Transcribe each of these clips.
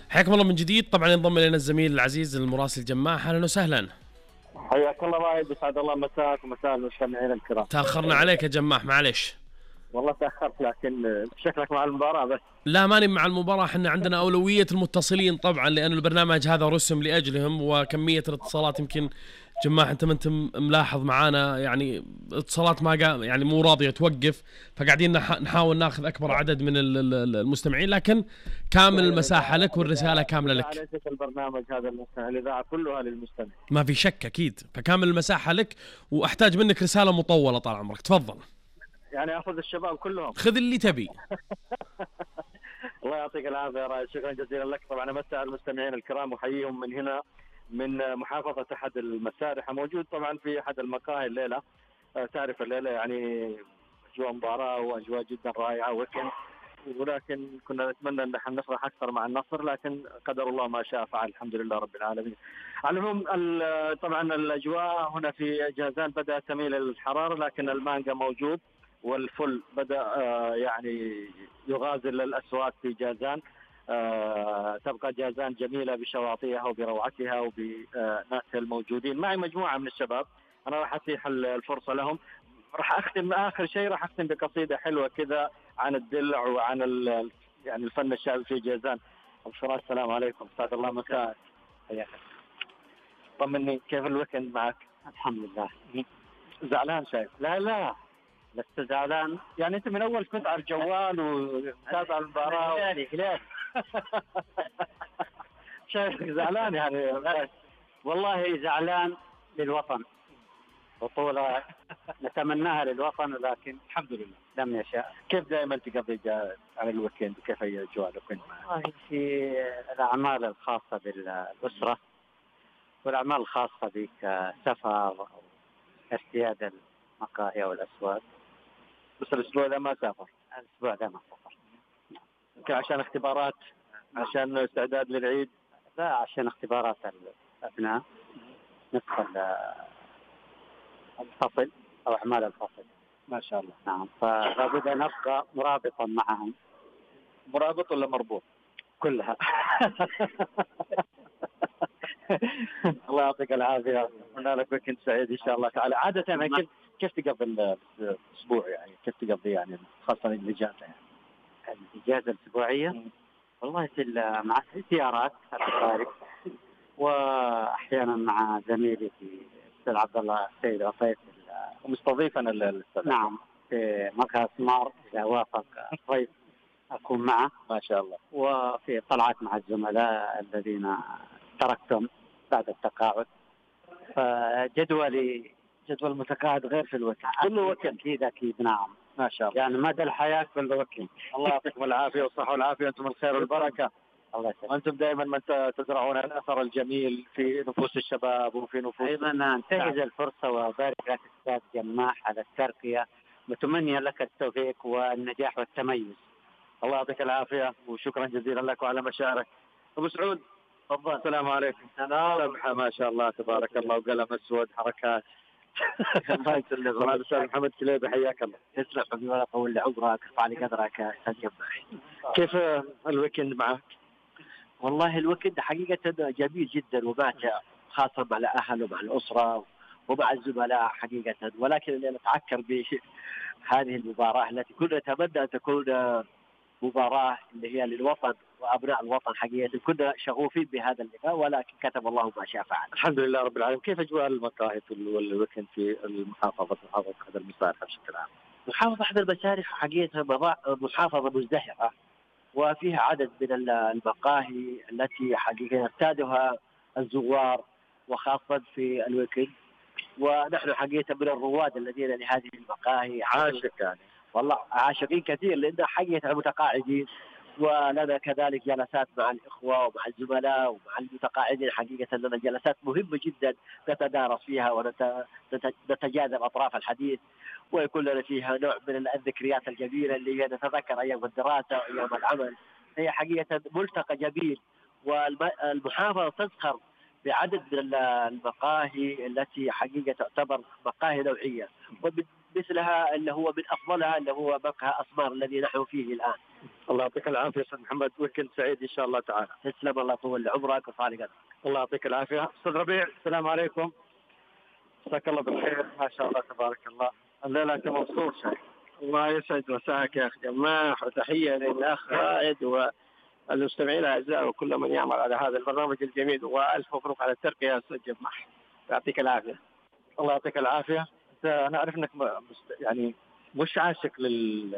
حياكم الله من جديد. طبعا ينضم الينا الزميل العزيز المراسل جماح. اهلا وسهلا. حياك الله رائد، يسعد الله مساك ومساء المستمعين الكرام. تاخرنا عليك يا جماح، معليش. والله تاخرت، لكن شكلك مع المباراه بس. لا ماني مع المباراة، احنا عندنا أولوية المتصلين طبعا، لأن البرنامج هذا رسم لأجلهم، وكمية الاتصالات يمكن جماح انت ملاحظ معانا، يعني اتصالات ما يعني مو راضية توقف، فقاعدين نحاول ناخذ أكبر عدد من المستمعين، لكن كامل المساحة لك والرسالة كاملة لك. البرنامج هذا الإذاعة كلها للمستمع، ما في شك أكيد، فكامل المساحة لك، وأحتاج منك رسالة مطولة طال عمرك، تفضل. يعني أخذ الشباب كلهم. خذ اللي تبي. الله يعطيك العافية يا رائد، شكرا جزيلا لك. طبعا أمسي المستمعين الكرام وحييهم من هنا من محافظة أحد المسارح، موجود طبعا في أحد المقاهي الليلة. تعرف الليلة يعني أجواء مباراة وأجواء جدا رائعة وكن، ولكن كنا نتمنى ان احنا نفرح اكثر مع النصر، لكن قدر الله ما شاء فعل، الحمد لله رب العالمين. على العموم طبعا الاجواء هنا في جازان بدات تميل للحراره، لكن المانجا موجود والفل بدا يعني يغازل الاسواق في جازان. تبقى جازان جميله بشواطئها وبروعتها وبناسها الموجودين. معي مجموعه من الشباب، انا راح اتيح الفرصه لهم. راح اختم اخر شيء، راح اختم بقصيده حلوه كذا عن الدلع وعن يعني الفن الشعبي في جازان. ابو فراس السلام عليكم، سعد الله مساءك. حياك. طمني كيف الويكند معك؟ الحمد لله. زعلان شايف؟ لا لست زعلان. يعني انت من اول كنت على الجوال وتابع المباراه هلالي شايفك زعلان يعني. والله زعلان للوطن، بطولة نتمناها للوطن، لكن الحمد لله لم يشاء. كيف دائما تقضي على الويكند وكيف هي اجواء الويكند؟ والله في الأعمال الخاصة بالأسرة والأعمال الخاصة بك سفر أو ارتياد المقاهي والأسواق. بس الاسبوع ده ما سافر؟ الأسبوع ده ما سافر. يمكن عشان اختبارات، عشان استعداد للعيد؟ لا، عشان اختبارات الأبناء، نصف الفصل أو أعمال الفصل. ما شاء الله. نعم، فلابد أن أبقى مرابطا معهم. مرابط ولا مربوط؟ كلها. الله يعطيك العافية، أتمنى لك ويكند سعيد إن شاء الله تعالى. عادة يعني كيف تقضي الأسبوع، يعني كيف تقضي يعني خاصة الإجازة؟ يعني الإجازة الأسبوعية والله مع الزيارات الخارج، وأحيانا مع زميلي في الأستاذ عبد الله السيد عصيف مستضيفنا الأستاذ. نعم، في مقهى سمار، إذا وافق الضيف أكون معه ما شاء الله. وفي طلعات مع الزملاء الذين تركتهم بعد التقاعد. فجدول متقاعد غير في الوكيل، كله وكيل. أكيد نعم، ما شاء الله. يعني مدى الحياة كله وكيل. الله يعطيكم العافية والصحة والعافية، أنتم الخير والبركة. الله يسلمك. وأنتم دائما من تزرعون الأثر الجميل في نفوس الشباب وفي نفوس. أيضا أنتهز الفرصة وأبارك لك أستاذ جماح على الترقية، متمنيا لك التوفيق والنجاح والتميز. الله يعطيك العافية وشكرا جزيلا لك وعلى مشاعرك. أبو سعود تفضل. السلام عليكم. سمحة ما شاء الله تبارك الله، وقلم أسود حركات. الله يسلمك. هذا الأستاذ محمد كليبي، حياك الله. تسلم حبيبي، ولا طول لي عمرك، ارفع لي قدرك يا أستاذ جماح. كيف الويكند معك؟ والله الويكند حقيقة جميل جدا وماتع، خاصة مع الأهل ومع الأسرة ومع الزملاء حقيقة. ولكن اللي نتعكر بهذه المباراة التي كنا نتمنى أن تكون مباراة اللي هي للوطن وأبناء الوطن، حقيقة كنا شغوفين بهذا اللقاء، ولكن كتب الله ما شاء فعل. الحمد لله رب العالمين. كيف أجواء المقاهي والويكند في محافظة أحد المسارح بشكل عام؟ محافظة أحد المسارح حقيقة محافظة مزدهرة، وفيها عدد من المقاهي التي حقيقة يرتادها الزوار، وخاصة في الويكند. ونحن حقيقة من الرواد الذين لهذه المقاهي عاشق يعني. والله عاشقين كثير، لأن حقيقة متقاعدين، ولنا كذلك جلسات مع الإخوة ومع الزملاء ومع المتقاعدين. حقيقة لنا جلسات مهمة جدا نتدارس فيها ونتجاذب أطراف الحديث، ويكون لنا فيها نوع من الذكريات الجميلة اللي هي نتذكر أيام الدراسة وأيام العمل. هي حقيقة ملتقى جميل، والمحافظة تزخر بعدد من المقاهي التي حقيقة تعتبر مقاهي نوعية. ومن مثلها اللي هو من افضلها اللي هو مقهى اسمار الذي نحن فيه الان. الله يعطيك العافيه استاذ محمد، ويكند سعيد ان شاء الله تعالى. تسلم، الله يطول عمرك ويرفع قدرك. الله يعطيك العافيه. استاذ ربيع السلام عليكم، مساك الله بالخير. ما شاء الله تبارك الله، الليله انت مبسوط شيء. الله يسعد مساك يا اخي جماح، وتحيه للاخ رائد والمستمعين الاعزاء وكل من يعمل على هذا البرنامج الجميل، والف مبروك على الترقيه يا استاذ جماح، يعطيك العافيه. الله يعطيك العافيه. انا اعرف انك يعني مش عاشق لل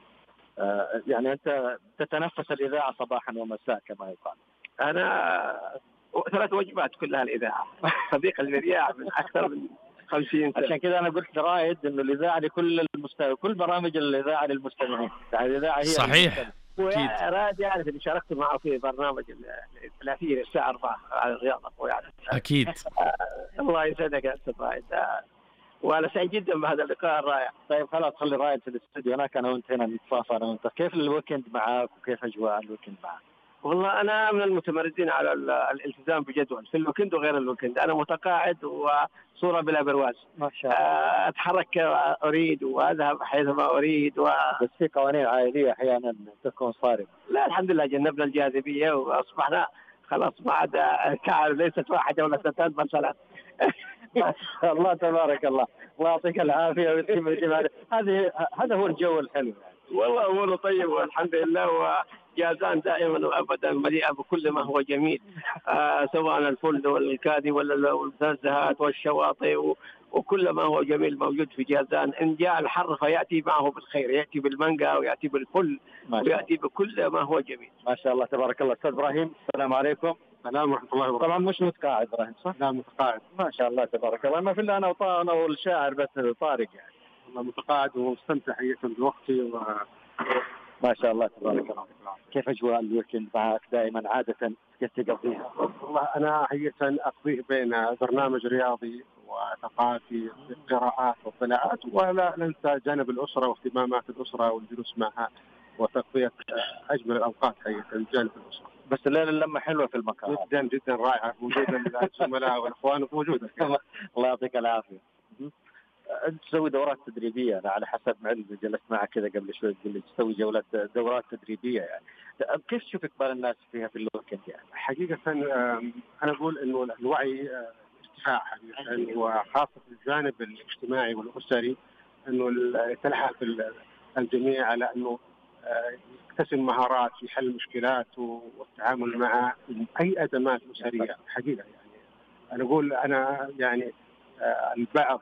يعني انت تتنفس الاذاعه صباحا ومساء كما يقال. انا 3 وجبات كلها الاذاعه صديق المذياع من اكثر من 50 سنه. عشان كذا انا قلت لرائد انه الاذاعه لكل كل برامج الاذاعه للمستمعين، يعني الاذاعه هي صحيح. ويا راد يعرف اني شاركت معه في برنامج الثلاثيه الساعه 4 على الرياضه يعني. اكيد. الله يسعدك يا استاذ رائد، وانا سعيد جدا بهذا اللقاء الرائع. طيب خلاص خلي رائد في الاستوديو، هناك انا وانت هنا نتصافى انا وانت. كيف الويكند معك وكيف اجواء الويكند معك؟ والله انا من المتمردين على الالتزام بجدول في الويكند وغير الويكند. انا متقاعد وصوره بلا برواز، ما شاء الله. اتحرك اريد واذهب حيثما اريد بس في قوانين عائليه احيانا تكون صارمه. لا الحمد لله جنبنا الجاذبيه واصبحنا خلاص ما عاد تعال، ليست واحده ولا 2 بل 3. الله تبارك الله، الله يعطيك العافيه ويديم الجمال. هذا هو الجو الحلو يعني. والله اموره طيب والحمد لله، وجازان دائما وابدا مليئه بكل ما هو جميل، سواء الفل والكادي ولا المنزهات والشواطئ وكل ما هو جميل موجود في جازان. ان جاء الحر فياتي معه بالخير، ياتي بالمانجا وياتي بالفل وياتي بكل ما هو جميل. ما شاء الله تبارك الله. استاذ ابراهيم السلام عليكم. السلام ورحمه الله وبركاته. طبعا مش متقاعد ابراهيم صح؟ لا متقاعد. ما شاء الله تبارك الله. ما في الا انا والشاعر بس طارق يعني. والله متقاعد ومستمتع حقيقه بوقتي ما شاء الله تبارك الله. كيف اجواء الويكند معك دائما عاده كيف تقضيها؟ والله انا حقيقه اقضيه بين برنامج رياضي وثقافي، قراءات واطلاعات، ولا ننسى جانب الاسره واهتمامات الاسره والجلوس معها وتقضيه اجمل الاوقات حقيقه بجانب الاسره. بس الليله اللمه حلوه في المكان جدا جدا رائعه، وجود الزملاء والاخوان موجوده. الله يعطيك العافيه. انت تسوي دورات تدريبيه، انا على حسب ما علمي جلست معك كذا قبل شوي تقول لي تسوي دورات تدريبيه يعني. كيف تشوف اقبال الناس فيها في الويكند يعني؟ حقيقه انا اقول انه الوعي ارتفاع حقيقه، وخاصه في الجانب الاجتماعي والاسري، انه يتلحق الجميع على انه يكتسب مهارات في حل المشكلات والتعامل مع اي ازمات اسريه. حقيقه يعني انا اقول انا يعني البعض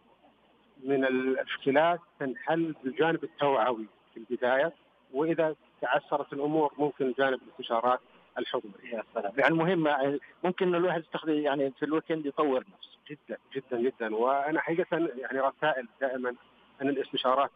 من المشكلات تنحل بالجانب التوعوي في البدايه، واذا تعثرت الامور ممكن جانب الاستشارات الحكوميه. يا سلام، يعني مهمه ممكن الواحد يستخدم يعني في الويكند يطور نفسه. جدا جدا جدا. وانا حقيقه يعني رسائل دائما ان الاستشارات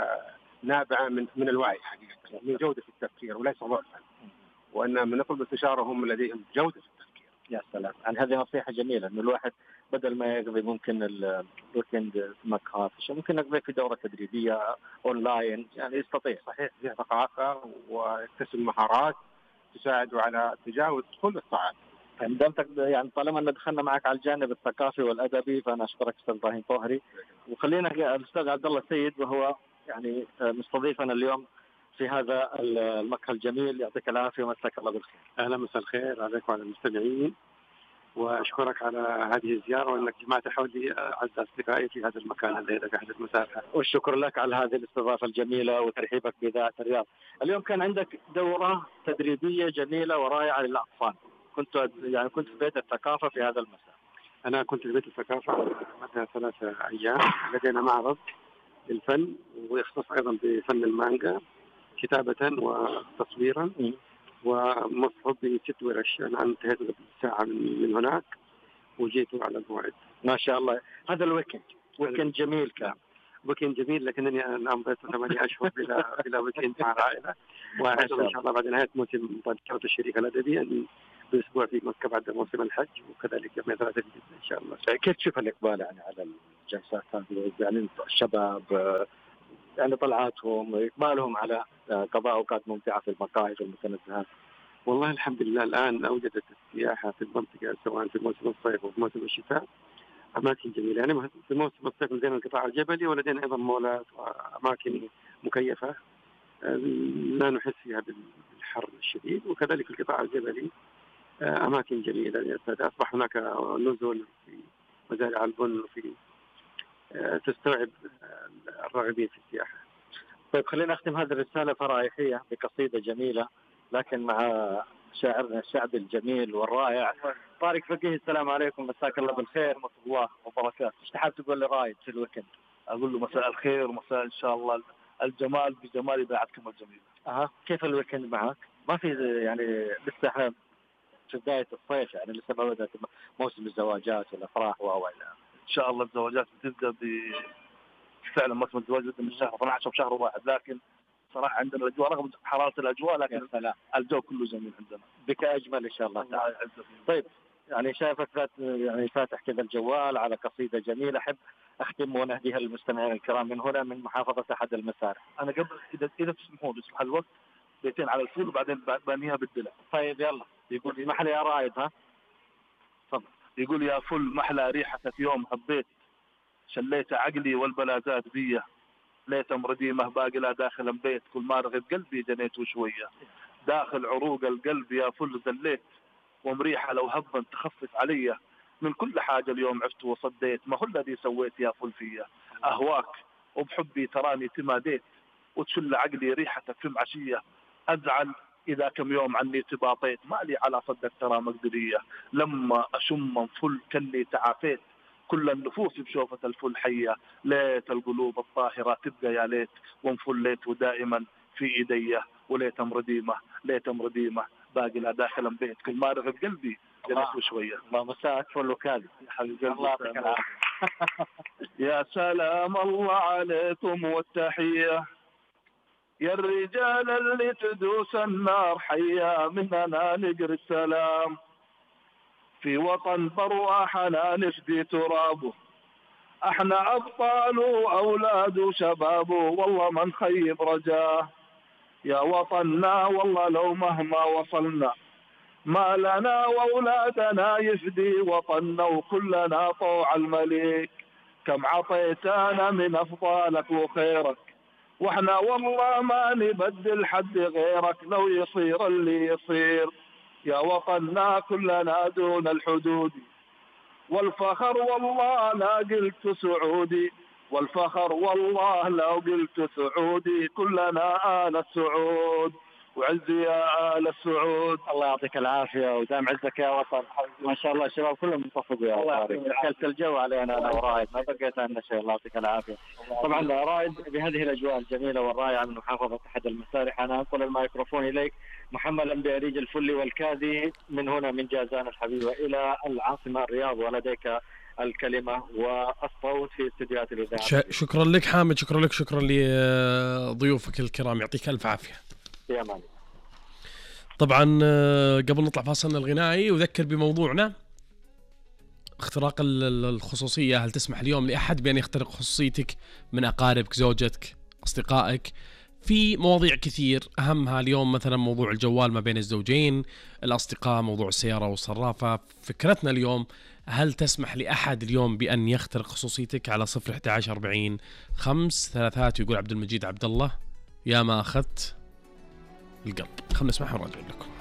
نابعه من الوعي حقيقه، من جوده التفكير وليس ضعفا، وان من نطلب الاستشاره هم لديهم جوده التفكير. يا سلام، يعني هذه نصيحه جميله انه الواحد بدل ما يقضي ممكن الويكند في مقهى ممكن يقضي في دوره تدريبيه اونلاين، يعني يستطيع. صحيح، فيها ثقافه ويكتسب مهارات تساعده على تجاوز كل الصعاب. دمتك يعني طالما ان دخلنا معك على الجانب الثقافي والادبي، فانا اشكرك استاذ ابراهيم طوهري. وخلينا الاستاذ عبد الله السيد وهو يعني مستضيفنا اليوم في هذا المقهى الجميل. يعطيك العافيه ومساك الله بالخير. اهلا مساء الخير عليك وعلى المستمعين، واشكرك على هذه الزياره وانك جمعت حولي اعز اصدقائي في هذا المكان الليله في احد المساحه. والشكر لك على هذه الاستضافه الجميله وترحيبك باذاعه الرياض. اليوم كان عندك دوره تدريبيه جميله ورائعه للاطفال، كنت في بيت الثقافه في هذا المساء. انا كنت في بيت الثقافه مدة 3 أيام، لدينا معرض للفن ويختص ايضا بفن المانجا كتابه وتصويرا، ومصحوب ب6 ورش. انا انتهيت قبل ساعه من هناك وجيت على الموعد. ما شاء الله. هذا ويكند جميل كان. ويكند جميل، لكنني انا امضيت 8 اشهر بلا ويكند مع العائله، واعتقد ان شاء الله بعد نهايه موسم مبادره الشريك الادبي ان باسبوع في مكه بعد موسم الحج، وكذلك يوم 3 ان شاء الله. كيف تشوف الاقبال يعني على الجلسات هذه؟ يعني الشباب يعني طلعاتهم اقبالهم على قضاء اوقات ممتعه في المقاهي في المتنزهات؟ والله الحمد لله الان اوجدت السياحه في المنطقه سواء في موسم الصيف او في موسم الشتاء أماكن جميلة. يعني في موسم الصيف لدينا القطاع الجبلي، ولدينا أيضا مولات وأماكن مكيفة لا نحس فيها بالحر الشديد، وكذلك القطاع الجبلي أماكن جميلة. يعني أصبح هناك نزل في مزارع البن وفي تستوعب الراغبين في السياحة. طيب خلينا نختم هذه الرسالة فرائحية بقصيدة جميلة لكن مع شاعرنا الشعبي الجميل والرائع طارق فقيه. السلام عليكم، مساك الله بالخير ورحمة الله وبركاته. ايش تحب تقول لرايد في الويكند؟ اقول له مساء الخير ومساء ان شاء الله الجمال بجمال اذاعتكم الجميله. كيف الويكند معك؟ ما في يعني لسه احنا في بدايه الصيف، يعني لسه ما بدات موسم الزواجات والافراح والى ان شاء الله الزواجات بتبدا فعلا موسم الزواج بدا من شهر 12 وشهر واحد، لكن صراحه عندنا الاجواء رغم حراره الاجواء لكن الجو كله جميل عندنا. بك اجمل ان شاء الله تعالى. طيب يعني شايفك يعني فاتح كذا الجوال على قصيده جميله، احب اختم ونهديها للمستمعين الكرام من هنا من محافظه احد المسارح. انا قبل اذا تسمحوا لي اسمح الوقت بيتين على الفول وبعدين بانيها بالدلع. طيب يلا. يقول محلى يا رايد. تفضل. يقول يا فل محلى ريحتك يوم هبيت، شليت عقلي والبلا زاد بيه، ليت مرديمه باقي لا داخل بيت، كل ما رغب قلبي جنيت وشويه، داخل عروق القلب يا فل زليت، ومريحه لو هبا تخفف علي، من كل حاجه اليوم عفت وصديت، ما هو الذي سويت يا فل فيا، اهواك وبحبي تراني تماديت، وتشل عقلي ريحتك في معشيه، ازعل إذا كم يوم عني تباطيت، ما لي على صدك ترى مقدرية، لما أشم فل كني تعافيت، كل النفوس بشوفة الفل حية، ليت القلوب الطاهرة تبقى يا ليت، وانفليت ودائما في إيديه، وليت مرديمة ليت مرديمة باقي لا داخل بيت، كل ما رغب قلبي جلس شوية. الله مساك فل وكالي يا حبيبي الله يعطيك العافية. يا سلام الله عليكم والتحية، يا الرجال اللي تدوس النار حيا مننا نقر السلام، في وطن برواحنا نفدي ترابه، احنا أبطال وأولاد وشباب والله ما نخيب رجاه، يا وطننا والله لو مهما وصلنا ما لنا وأولادنا يفدي وطننا، وكلنا طوع الملك، كم عطيتنا من أفضالك وخيرك، واحنا والله ما نبدل حد غيرك، لو يصير اللي يصير يا وطننا كلنا دون الحدود، والفخر والله لا قلت سعودي، والفخر والله لو قلت سعودي، كلنا آل السعود وعز يا آل السعود. الله يعطيك العافية ودام عزك يا وطن. ما شاء الله الشباب كلهم متفقوا يا طارق، اكلت الجو علينا انا ورايد، ما بقيت عندنا شيء. الله يعطيك العافية. طبعا رايد بهذه الاجواء الجميلة والرائعة من محافظة احد المسارح، انا انقل الميكروفون اليك محملا بأريج الفلي والكاذي من هنا من جازان الحبيبة الى العاصمة الرياض، ولديك الكلمة والصوت في استديوهات الإذاعة. شكرا لك حامد، شكرا لك، شكرا لضيوفك الكرام، يعطيك ألف عافية. يا مالي. طبعا قبل نطلع فاصلنا الغنائي وذكر بموضوعنا اختراق الخصوصية. هل تسمح اليوم لأحد بأن يخترق خصوصيتك من أقاربك، زوجتك، أصدقائك؟ في مواضيع كثير أهمها اليوم مثلا موضوع الجوال ما بين الزوجين، الأصدقاء، موضوع السيارة والصرافة. فكرتنا اليوم هل تسمح لأحد اليوم بأن يخترق خصوصيتك؟ على 01140 533. يقول عبد المجيد عبد الله يا ما أخذت القلب. خلنا نسمعها ونرجع لكم.